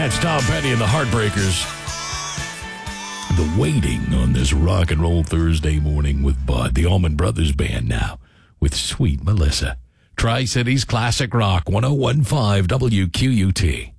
That's Tom Petty and the Heartbreakers. The Waiting on this rock and roll Thursday morning with Bud. The Allman Brothers Band now with Sweet Melissa. Tri-Cities Classic Rock 101.5 WQUT.